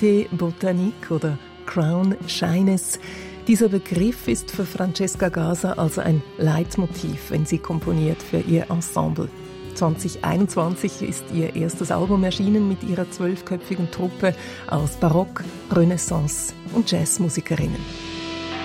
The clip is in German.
Cité Botanique oder Crown Shyness. Dieser Begriff ist für Francesca Gaza also ein Leitmotiv, wenn sie komponiert für ihr Ensemble. 2021 ist ihr erstes Album erschienen mit ihrer 12-köpfigen Truppe aus Barock, Renaissance und Jazzmusikerinnen.